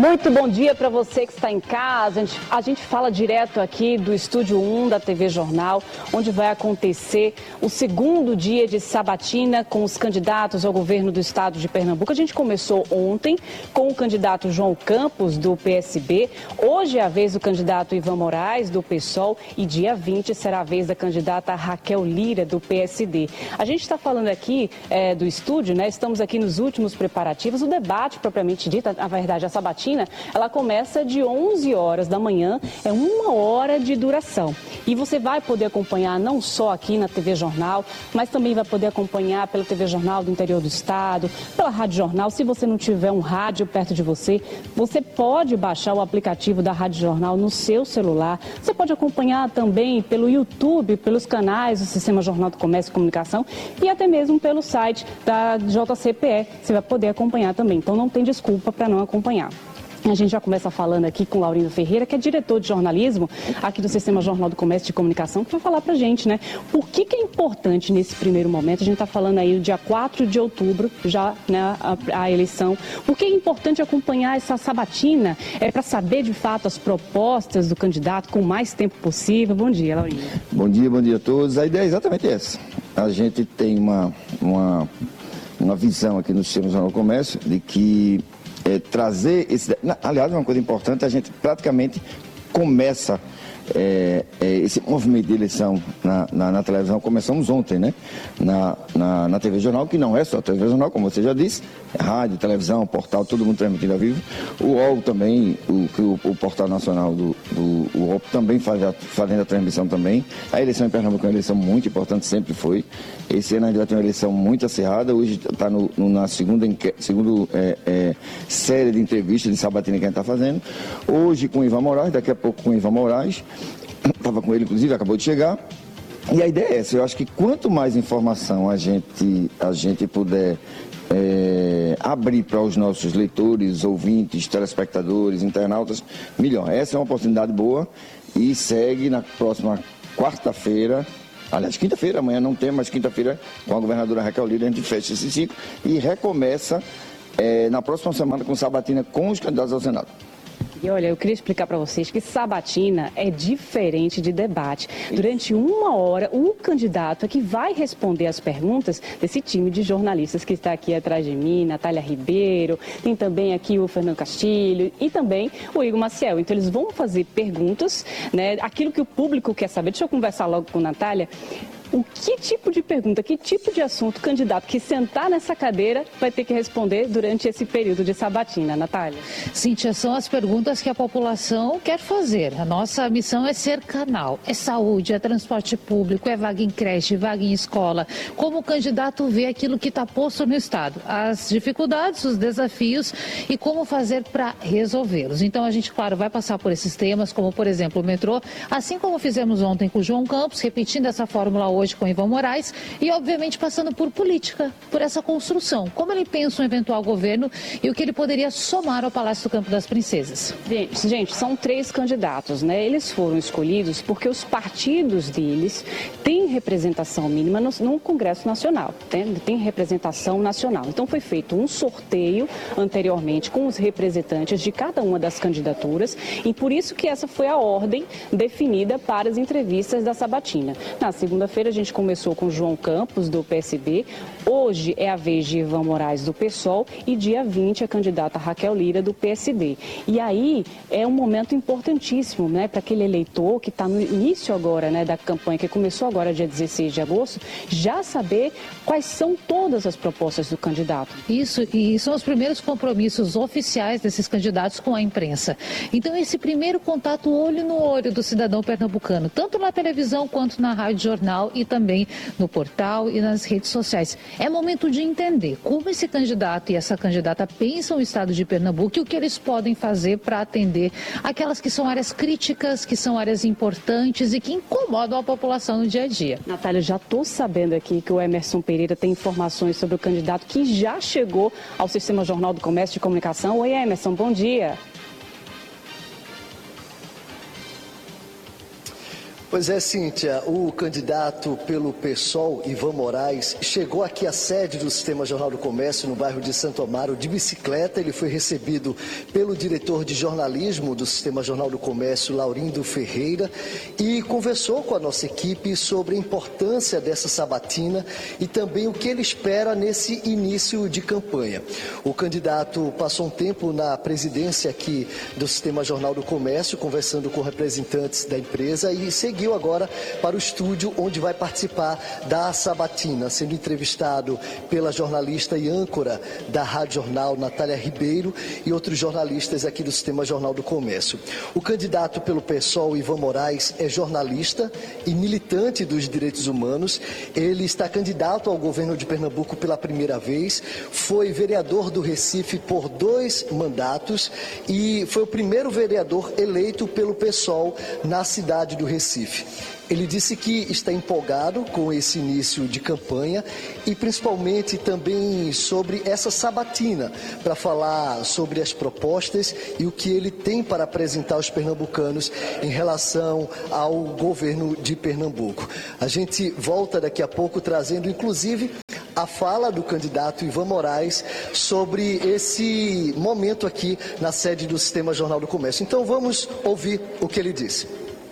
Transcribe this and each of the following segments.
Muito bom dia para você que está em casa. A gente fala direto aqui do Estúdio 1 da TV Jornal, onde vai acontecer o segundo dia de sabatina com os candidatos ao governo do estado de Pernambuco. A gente começou ontem com o candidato João Campos, do PSB. Hoje é a vez do candidato Ivan Moraes, do PSOL. E dia 20 será a vez da candidata Raquel Lira, do PSD. A gente está falando aqui do estúdio, né? Estamos aqui nos últimos preparativos. O debate, propriamente dito, na verdade, a sabatina, ela começa de 11 horas da manhã, é 1 hora de duração. E você vai poder acompanhar não só aqui na TV Jornal, mas também vai poder acompanhar pela TV Jornal do interior do estado, pela Rádio Jornal. Se você não tiver um rádio perto de você, você pode baixar o aplicativo da Rádio Jornal no seu celular. Você pode acompanhar também pelo YouTube, pelos canais do Sistema Jornal do Comércio e Comunicação e até mesmo pelo site da JCPE. Você vai poder acompanhar também. Então não tem desculpa para não acompanhar. A gente já começa falando aqui com o Laurindo Ferreira, que é diretor de jornalismo aqui do Sistema Jornal do Comércio e Comunicação, que vai falar pra gente, né? Por que é importante nesse primeiro momento, a gente está falando aí do dia 4 de outubro, já, né, a eleição. Por que é importante acompanhar essa sabatina? É para saber, de fato, as propostas do candidato com o mais tempo possível. Bom dia, Laurindo. Bom dia a todos. A ideia é exatamente essa. A gente tem uma visão aqui no Sistema Jornal do Comércio de que trazer esse... Aliás, uma coisa importante, a gente praticamente começa esse movimento de eleição na televisão. Começamos ontem, né? Na TV Jornal, que não é só a TV Jornal, como você já disse, rádio, televisão, portal, todo mundo transmitindo ao vivo. O UOL também, o Portal Nacional do UOL também fazendo a transmissão também. A eleição em Pernambuco é uma eleição muito importante, sempre foi. Esse ano a gente vai ter uma eleição muito acirrada. Hoje está na segunda série de entrevistas de sabatina que a gente está fazendo. Hoje com o Ivan Moraes, daqui a pouco com o Ivan Moraes. Estava com ele, inclusive, acabou de chegar. E a ideia é essa. Eu acho que quanto mais informação a gente puder abrir para os nossos leitores, ouvintes, telespectadores, internautas, melhor. Essa é uma oportunidade boa e segue na próxima quarta-feira. Aliás, quinta-feira, amanhã não tem, mas quinta-feira, com a governadora Raquel Lira, a gente fecha esse ciclo e recomeça na próxima semana com sabatina com os candidatos ao Senado. E olha, eu queria explicar para vocês que sabatina é diferente de debate. Durante 1 hora, o candidato é que vai responder as perguntas desse time de jornalistas que está aqui atrás de mim, Natália Ribeiro, tem também aqui o Fernando Castilho e também o Igor Maciel. Então eles vão fazer perguntas, né, aquilo que o público quer saber. Deixa eu conversar logo com a Natália. O que tipo de pergunta, que tipo de assunto o candidato que sentar nessa cadeira vai ter que responder durante esse período de sabatina, Natália? Cíntia, são as perguntas que a população quer fazer. A nossa missão é ser canal. É saúde, é transporte público, é vaga em creche, vaga em escola. Como o candidato vê aquilo que está posto no Estado, as dificuldades, os desafios e como fazer para resolvê-los. Então a gente, claro, vai passar por esses temas, como por exemplo o metrô, assim como fizemos ontem com o João Campos, repetindo essa fórmula hoje com Ivan Moraes e, obviamente, passando por política, por essa construção. Como ele pensa um eventual governo e o que ele poderia somar ao Palácio do Campo das Princesas. Gente, são 3 candidatos, né? Eles foram escolhidos porque os partidos deles têm representação mínima no Congresso Nacional, tem representação nacional. Então foi feito um sorteio anteriormente com os representantes de cada uma das candidaturas e por isso que essa foi a ordem definida para as entrevistas da sabatina. Na segunda-feira a gente começou com João Campos, do PSB. Hoje é a vez de Ivan Moraes, do PSOL, e dia 20 a candidata Raquel Lira, do PSD. E aí é um momento importantíssimo, né, para aquele eleitor que está no início agora, né, da campanha, que começou agora dia 16 de agosto, já saber quais são todas as propostas do candidato. Isso, e são os primeiros compromissos oficiais desses candidatos com a imprensa. Então esse primeiro contato olho no olho do cidadão pernambucano, tanto na televisão quanto na rádio jornal e também no portal e nas redes sociais. É momento de entender como esse candidato e essa candidata pensam o estado de Pernambuco e o que eles podem fazer para atender aquelas que são áreas críticas, que são áreas importantes e que incomodam a população no dia a dia. Natália, já estou sabendo aqui que o Emerson Pereira tem informações sobre o candidato que já chegou ao Sistema Jornal do Comércio e Comunicação. Oi, Emerson, bom dia. Pois é, Cíntia, o candidato pelo PSOL, Ivan Moraes, chegou aqui à sede do Sistema Jornal do Comércio, no bairro de Santo Amaro, de bicicleta. Ele foi recebido pelo diretor de jornalismo do Sistema Jornal do Comércio, Laurindo Ferreira, e conversou com a nossa equipe sobre a importância dessa sabatina e também o que ele espera nesse início de campanha. O candidato passou um tempo na presidência aqui do Sistema Jornal do Comércio, conversando com representantes da empresa, e seguiu agora para o estúdio onde vai participar da sabatina, sendo entrevistado pela jornalista e âncora da Rádio Jornal, Natália Ribeiro, e outros jornalistas aqui do Sistema Jornal do Comércio. O candidato pelo PSOL, Ivan Moraes, é jornalista e militante dos direitos humanos. Ele está candidato ao governo de Pernambuco pela primeira vez, foi vereador do Recife por 2 mandatos e foi o primeiro vereador eleito pelo PSOL na cidade do Recife. Ele disse que está empolgado com esse início de campanha e principalmente também sobre essa sabatina, para falar sobre as propostas e o que ele tem para apresentar aos pernambucanos em relação ao governo de Pernambuco. A gente volta daqui a pouco trazendo inclusive a fala do candidato Ivan Moraes sobre esse momento aqui na sede do Sistema Jornal do Comércio. Então vamos ouvir o que ele disse.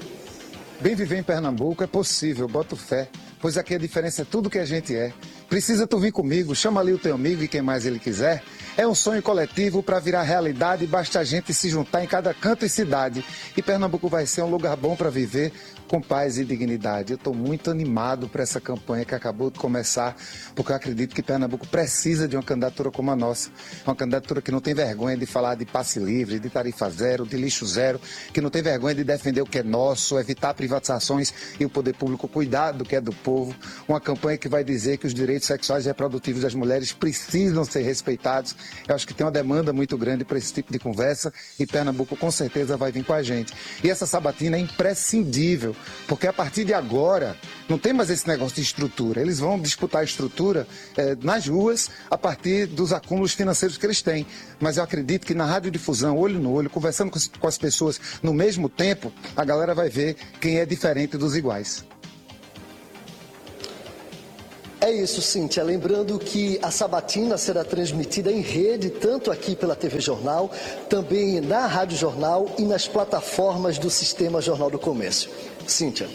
Bem viver em Pernambuco é possível, boto fé, pois aqui a diferença é tudo que a gente é. Precisa tu vir comigo, chama ali o teu amigo e quem mais ele quiser. É um sonho coletivo para virar realidade, basta a gente se juntar em cada canto e cidade. E Pernambuco vai ser um lugar bom para viver, com paz e dignidade. Eu estou muito animado para essa campanha que acabou de começar, porque eu acredito que Pernambuco precisa de uma candidatura como a nossa. Uma candidatura que não tem vergonha de falar de passe livre, de tarifa zero, de lixo zero, que não tem vergonha de defender o que é nosso, evitar privatizações e o poder público cuidar do que é do povo. Uma campanha que vai dizer que os direitos sexuais e reprodutivos das mulheres precisam ser respeitados. Eu acho que tem uma demanda muito grande para esse tipo de conversa e Pernambuco com certeza vai vir com a gente. E essa sabatina é imprescindível, porque a partir de agora não tem mais esse negócio de estrutura. Eles vão disputar a estrutura nas ruas a partir dos acúmulos financeiros que eles têm. Mas eu acredito que na radiodifusão, olho no olho, conversando com as pessoas no mesmo tempo, a galera vai ver quem é diferente dos iguais. É isso, Cíntia. Lembrando que a sabatina será transmitida em rede, tanto aqui pela TV Jornal, também na Rádio Jornal e nas plataformas do Sistema Jornal do Comércio. Cíntia.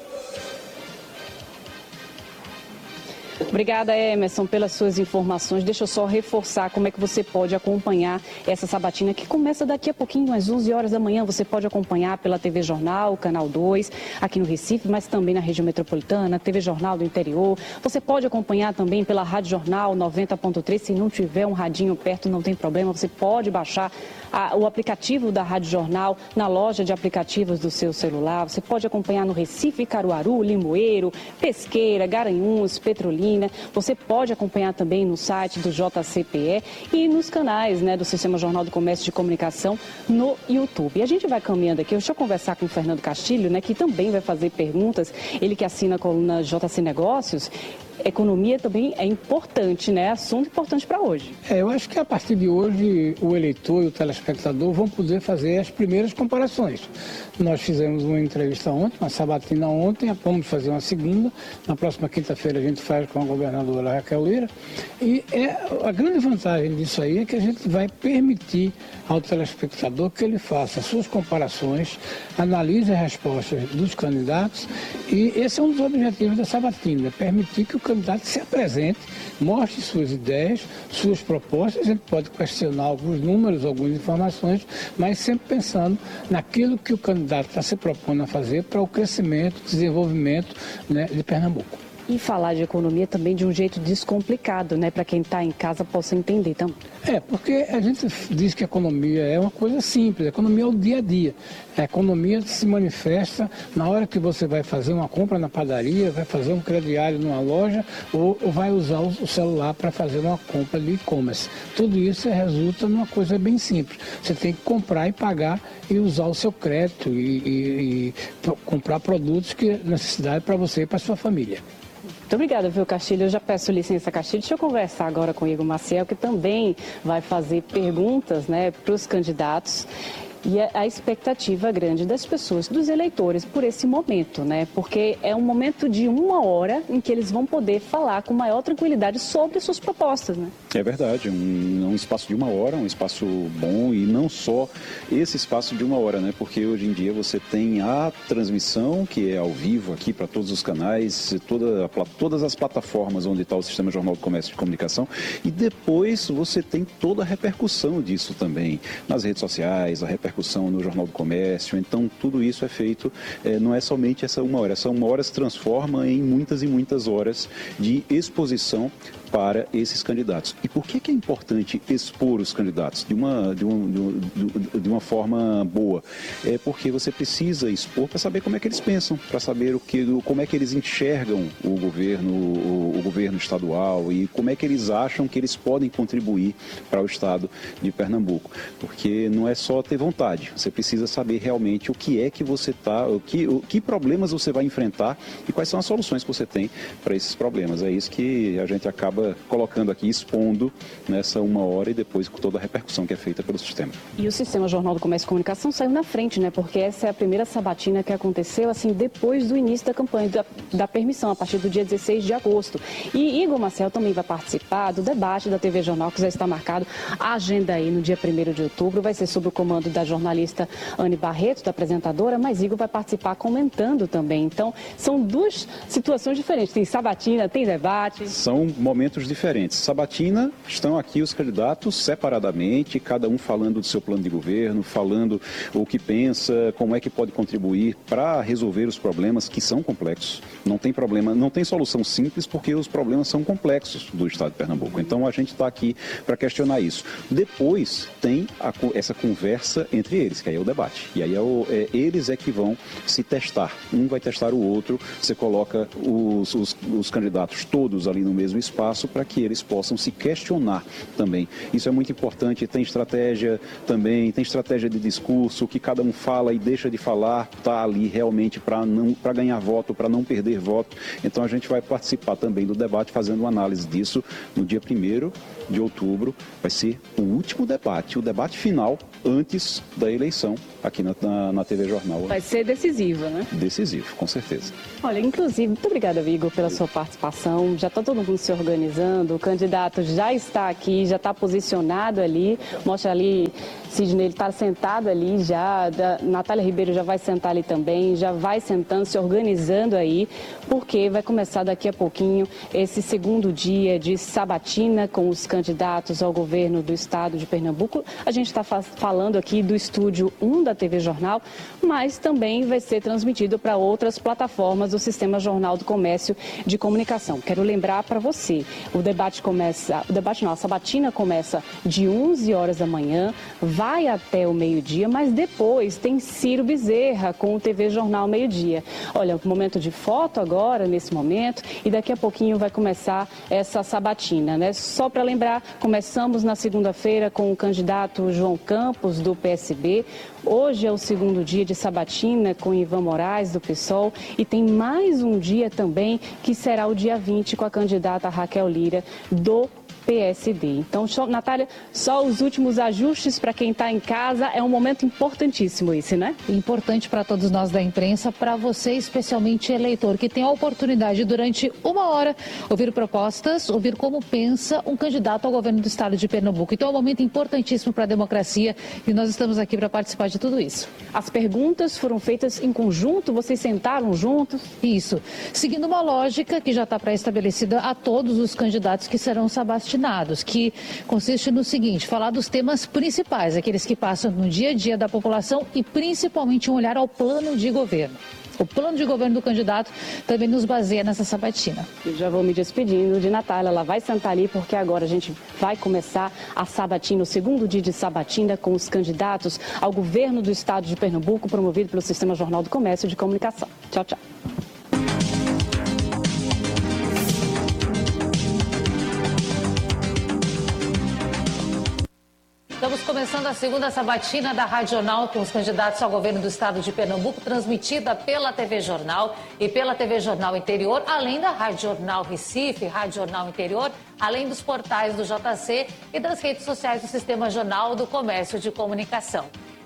Obrigada, Emerson, pelas suas informações. Deixa eu só reforçar como é que você pode acompanhar essa sabatina, que começa daqui a pouquinho, às 11 horas da manhã. Você pode acompanhar pela TV Jornal, Canal 2, aqui no Recife, mas também na região metropolitana, TV Jornal do interior. Você pode acompanhar também pela Rádio Jornal 90.3. Se não tiver um radinho perto, não tem problema. Você pode baixar o aplicativo da Rádio Jornal na loja de aplicativos do seu celular. Você pode acompanhar no Recife, Caruaru, Limoeiro, Pesqueira, Garanhuns, Petrolina. Você pode acompanhar também no site do JCPE e nos canais, né, do Sistema Jornal do Comércio de Comunicação no YouTube. E a gente vai caminhando aqui. Deixa eu conversar com o Fernando Castilho, né, que também vai fazer perguntas. Ele que assina a coluna JC Negócios. Economia também é importante, né? Assunto importante para hoje. Eu acho que a partir de hoje o eleitor e o telespectador vão poder fazer as primeiras comparações. Nós fizemos uma entrevista ontem, uma sabatina ontem, vamos fazer uma segunda. Na próxima quinta-feira a gente faz com a governadora Raquel Lira. E a grande vantagem disso aí é que a gente vai permitir ao telespectador que ele faça suas comparações, analise as respostas dos candidatos, e esse é um dos objetivos da sabatina, permitir que o candidato se apresente, mostre suas ideias, suas propostas. A gente pode questionar alguns números, algumas informações, mas sempre pensando naquilo que o candidato está se propondo a fazer para o crescimento, desenvolvimento, né, de Pernambuco. E falar de economia também de um jeito descomplicado, né? Para quem está em casa possa entender também. Porque a gente diz que a economia é uma coisa simples, a economia é o dia a dia. A economia se manifesta na hora que você vai fazer uma compra na padaria, vai fazer um crediário numa loja ou vai usar o celular para fazer uma compra de e-commerce. Tudo isso resulta numa coisa bem simples. Você tem que comprar e pagar e usar o seu crédito e comprar produtos que é necessidade para você e para sua família. Muito obrigada, viu, Castilho? Eu já peço licença, Castilho. Deixa eu conversar agora com o Igor Maciel, que também vai fazer perguntas, né, para os candidatos. E a expectativa grande das pessoas, dos eleitores, por esse momento, né? Porque é um momento de 1 hora em que eles vão poder falar com maior tranquilidade sobre suas propostas, né? É verdade, um espaço de 1 hora, um espaço bom, e não só esse espaço de 1 hora, né? Porque hoje em dia você tem a transmissão, que é ao vivo aqui para todos os canais, todas as plataformas onde está o Sistema Jornal do Comércio e de Comunicação, e depois você tem toda a repercussão disso também, nas redes sociais, a repercussão no Jornal do Comércio. Então tudo isso é feito, não é somente essa 1 hora, essa 1 hora se transforma em muitas e muitas horas de exposição para esses candidatos. E por que é importante expor os candidatos de uma forma boa? É porque você precisa expor para saber como é que eles pensam, para saber como é que eles enxergam o governo estadual e como é que eles acham que eles podem contribuir para o estado de Pernambuco. Porque não é só ter vontade, você precisa saber realmente o que é que você está, que problemas você vai enfrentar e quais são as soluções que você tem para esses problemas. É isso que a gente acaba colocando aqui, expondo nessa 1 hora e depois com toda a repercussão que é feita pelo sistema. E o Sistema Jornal do Comércio e Comunicação saiu na frente, né? Porque essa é a primeira sabatina que aconteceu, assim, depois do início da campanha da permissão, a partir do dia 16 de agosto. E Igor Marcel também vai participar do debate da TV Jornal, que já está marcado. A agenda aí no dia 1º de outubro vai ser sob o comando da jornalista Anne Barreto, da apresentadora, mas Igor vai participar comentando também. Então, são duas situações diferentes. Tem sabatina, tem debate. São momentos diferentes. Sabatina, estão aqui os candidatos separadamente, cada um falando do seu plano de governo, falando o que pensa, como é que pode contribuir para resolver os problemas que são complexos. Não tem problema, não tem solução simples porque os problemas são complexos do estado de Pernambuco. Então a gente está aqui para questionar isso. Depois tem essa conversa entre eles, que aí é o debate. E aí eles é que vão se testar. Um vai testar o outro, você coloca os candidatos todos ali no mesmo espaço para que eles possam se questionar também. Isso é muito importante, tem estratégia também, tem estratégia de discurso, que cada um fala e deixa de falar, está ali realmente para ganhar voto, para não perder voto. Então a gente vai participar também do debate, fazendo uma análise disso no dia 1º de outubro. Vai ser o último debate, o debate final antes da eleição aqui na TV Jornal. Vai ser decisivo, né? Decisivo, com certeza. Olha, inclusive, muito obrigada, Igor, pela sua participação. Já está todo mundo se organizando, o candidato já está aqui, já está posicionado ali. Mostra ali, Sidney, ele está sentado ali já, Natália Ribeiro já vai sentar ali também, já vai sentando, se organizando aí, porque vai começar daqui a pouquinho esse segundo dia de sabatina com os candidatos ao governo do estado de Pernambuco. A gente está falando aqui do Estúdio 1 da TV Jornal, mas também vai ser transmitido para outras plataformas do Sistema Jornal do Comércio de Comunicação. Quero lembrar para você, a sabatina começa de 11 horas da manhã, vai até o meio-dia, mas depois tem Ciro Bezerra com o TV Jornal meio-dia. Olha, um momento de foto agora, nesse momento, e daqui a pouquinho vai começar essa sabatina, né? Só para lembrar, começamos na segunda-feira com o candidato João Campos, do PSB. Hoje é o segundo dia de sabatina com Ivan Moraes, do PSOL, e tem mais um dia também, que será o dia 20, com a candidata Raquel Lira, do PSD. Então, Natália, só os últimos ajustes para quem está em casa. É um momento importantíssimo esse, né? Importante para todos nós da imprensa, para você especialmente eleitor, que tem a oportunidade durante 1 hora ouvir propostas, ouvir como pensa um candidato ao governo do estado de Pernambuco. Então é um momento importantíssimo para a democracia e nós estamos aqui para participar de tudo isso. As perguntas foram feitas em conjunto? Vocês sentaram juntos? Isso. Seguindo uma lógica que já está pré-estabelecida a todos os candidatos que serão sabastinados, que consiste no seguinte: falar dos temas principais, aqueles que passam no dia a dia da população e principalmente um olhar ao plano de governo. O plano de governo do candidato também nos baseia nessa sabatina. Eu já vou me despedindo de Natália, ela vai sentar ali porque agora a gente vai começar a sabatina, o segundo dia de sabatina com os candidatos ao governo do estado de Pernambuco, promovido pelo Sistema Jornal do Comércio e de Comunicação. Tchau, tchau. Estamos começando a segunda sabatina da Rádio Jornal com os candidatos ao governo do estado de Pernambuco, transmitida pela TV Jornal e pela TV Jornal Interior, além da Rádio Jornal Recife, Rádio Jornal Interior, além dos portais do JC e das redes sociais do Sistema Jornal do Comércio de Comunicação.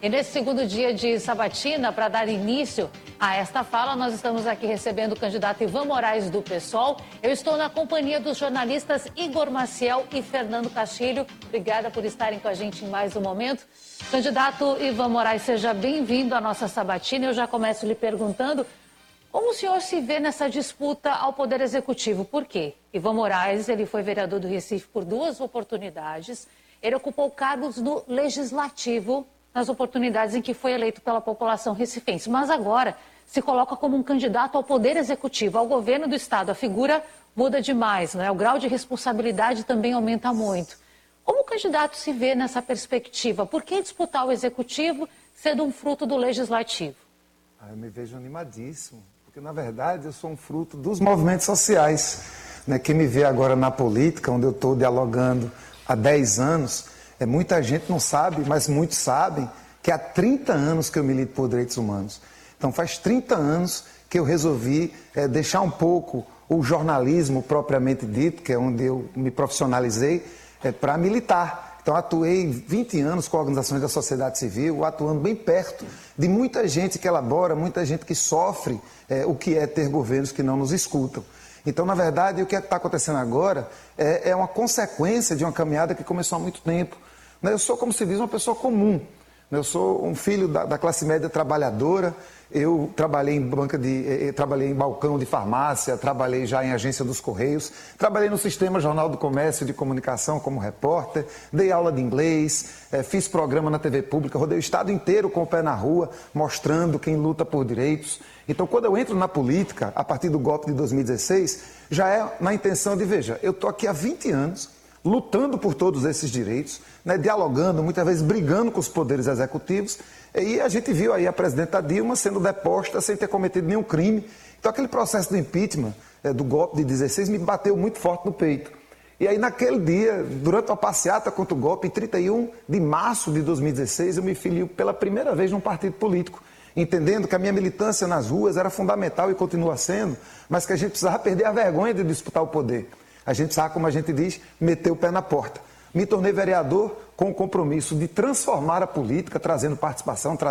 E nesse segundo dia de sabatina, para dar início a esta fala, nós estamos aqui recebendo o candidato Ivan Moraes do PSOL. Eu estou na companhia dos jornalistas Igor Maciel e Fernando Castilho. Obrigada por estarem com a gente em mais um momento. Candidato Ivan Moraes, seja bem-vindo à nossa sabatina. Eu já começo lhe perguntando como o senhor se vê nessa disputa ao Poder Executivo. Por quê? Ivan Moraes, ele foi vereador do Recife por 2 oportunidades. Ele ocupou cargos no Legislativo nas oportunidades em que foi eleito pela população recifense. Mas agora se coloca como um candidato ao Poder Executivo, ao governo do Estado. A figura muda demais, né? O grau de responsabilidade também aumenta muito. Como o candidato se vê nessa perspectiva? Por que disputar o Executivo sendo um fruto do Legislativo? Eu me vejo animadíssimo, porque na verdade eu sou um fruto dos movimentos sociais. Né? Quem me vê agora na política, onde eu estou dialogando há 10 anos, muita gente não sabe, mas muitos sabem, que há 30 anos que eu milito por direitos humanos. Então faz 30 anos que eu resolvi deixar um pouco o jornalismo propriamente dito, que é onde eu me profissionalizei, para militar. Então atuei 20 anos com organizações da sociedade civil, atuando bem perto de muita gente que elabora, muita gente que sofre o que é ter governos que não nos escutam. Então, na verdade, o que está acontecendo agora é uma consequência de uma caminhada que começou há muito tempo. Eu sou, como se diz, uma pessoa comum. Eu sou um filho da classe média trabalhadora. Eu trabalhei trabalhei em balcão de farmácia, trabalhei já em agência dos Correios, trabalhei no Sistema Jornal do Comércio e de Comunicação como repórter, dei aula de inglês, fiz programa na TV pública, rodei o estado inteiro com o pé na rua, mostrando quem luta por direitos. Então, quando eu entro na política, a partir do golpe de 2016, já é na intenção de, veja, eu estou aqui há 20 anos, lutando por todos esses direitos, né, dialogando, muitas vezes brigando com os poderes executivos, e a gente viu aí a presidenta Dilma sendo deposta sem ter cometido nenhum crime. Então, aquele processo do impeachment, do golpe de 16, me bateu muito forte no peito. E aí, naquele dia, durante uma passeata contra o golpe, em 31 de março de 2016, eu me filio pela primeira vez num partido político, entendendo que a minha militância nas ruas era fundamental e continua sendo, mas que a gente precisava perder a vergonha de disputar o poder. A gente precisava, como a gente diz, meter o pé na porta. Me tornei vereador com o compromisso de transformar a política, trazendo participação,